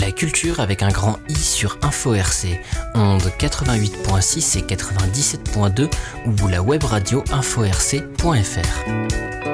La culture avec un grand I sur Info RC, ondes 88.6 et 97.2 ou la web radio info-rc.fr.